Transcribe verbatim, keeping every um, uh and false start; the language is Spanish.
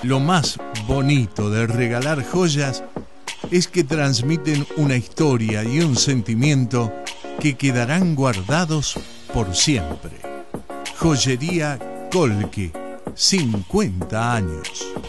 Lo más bonito de regalar joyas es que transmiten una historia y un sentimiento que quedarán guardados por siempre. Joyería Colque, cincuenta años.